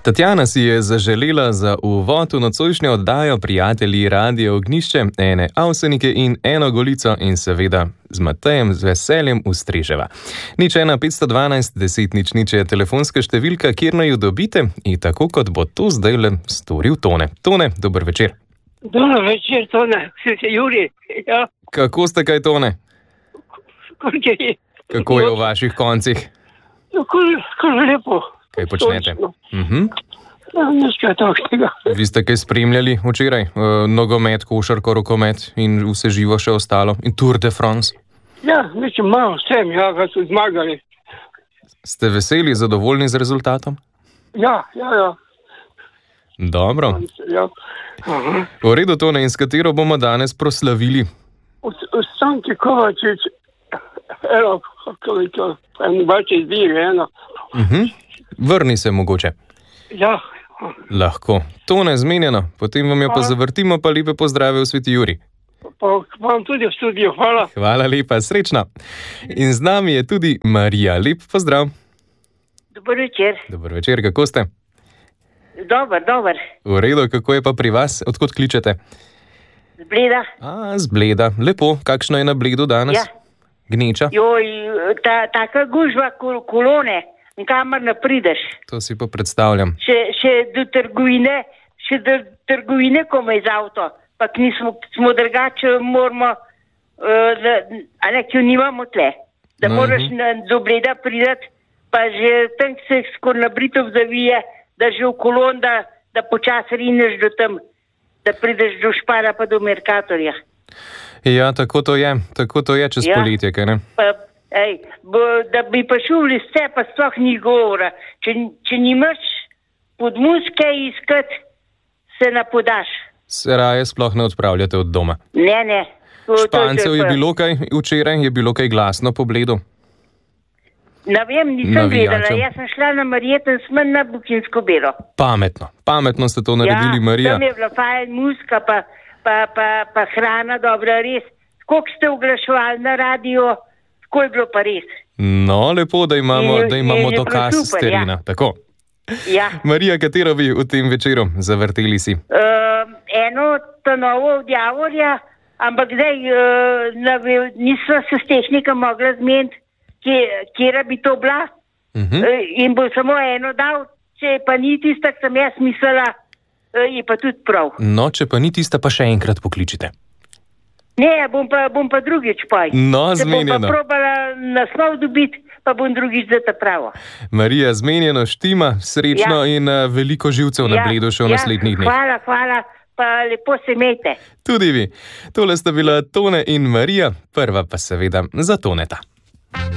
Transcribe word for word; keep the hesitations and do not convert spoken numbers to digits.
Tatjana si je zaželela za uvod v nocojšnjo oddajo Prijatelji Radio Ognjišče ene Avsenike in eno Golico in seveda z Matejem z veseljem ustreževa. Nič ena petsto dvanajst deset nič nič je telefonska številka, kjer naj jo dobite in tako kot bo to zdajle storil Tone. Tone, dober večer. Dober večer, Tone. Juri, ja. Kako ste kaj, Tone? Kako je v vaših koncih? Kako lepo. Kaj počnete? Mhm. Ja, nekaj takšnega. Vi ste kaj spremljali včeraj? E, nogomet, košarko, rokomet in vse živo še ostalo? In Tour de France? Ja, mislim, malo vsem, ja, ga so zmagali. Ste veseli, zadovoljni z rezultatom? Ja, ja, ja. Dobro. Ja. V redu, Tone, in s katero bomo danes proslavili? Stanki Kovačič, eno, kako je to, eno, bače zdiri, eno. Mhm. Vrni se mogoče. Ja. Lahko. Tone, zmenjeno. Potem vam jo pa zavrtimo, pa lepe pozdrave v Sveti Juri. Pa vam tudi v studiu, hvala. Hvala lepa, srečno. In z nami je tudi Marija. Lep pozdrav. Dober večer. Dober večer, kako ste? Dober, dober. V redu, kako je pa pri vas? Odkot kličete? Z Bleda. A, z Bleda. Lepo. Kakšno je na Bledu danes? Ja. Gneča? Joj, ta, taka gužva kol, kolone. Kamor ne prideš. To si pa predstavljam. Še, še do trgovine, še do trgovine komaj z avto. Pa nismo, smo drugače, moramo, uh, da, ali ki jo nimamo tle. Da No, moraš mhm. na, do Bleda pridati, pa že tam se skoro na Britov zavije, da že v kolon, da, da počasi rineš do tam, da prideš do Špara pa do Merkatorja. Ja, tako to je. Tako to je čez Ja. poletje, kaj ne? Pa, ej, bo, da bi pa šel v liste, pa sploh ni govora. Če, če nimaš pod muske iskati, se napodaš. Se raje sploh ne odpravljate od doma. Ne, ne. To, Špancev to, to, je to. bilo kaj včeraj? Je bilo kaj glasno po Bledu? Ne vem, nisem Navijačev. gledala. Jaz sem šla na Marjeten smen na Bukinsko Belo. Pametno. Pametno ste to naredili, ja, Marija. tam je bila fajn muska, pa, pa, pa, pa hrana dobra, res. Koliko ste oglaševali na radio, tako je bilo pa res. No, lepo, da imamo, In- da imamo in je bilo dokaz s super, terena. ja. Tako. Ja. Marija, katero bi v tem večeru zavrteli si? Uh, eno to novo od Javorja, ampak zdaj uh, na, nismo se s tehnikom mogli zmeniti, kje, kjera bi to bila. Mhm. Uh, in bo samo eno dal, če pa ni tista, ki sem jaz mislila, uh, je pa tudi prav. No, če pa ni tista, pa še enkrat pokličite. Ne, bom pa, bom pa drugič poj. No, Se bom pa zmenjeno. probala naslov dobiti, pa bom drugič za ta pravo. Marija, zmenjeno, štima, srečno Ja. in uh, veliko živcev na Bledu še v naslednjih dneh. Hvala, hvala, pa lepo se imejte. Tudi vi. Tole sta bila Tone in Marija, prva pa seveda za Toneta.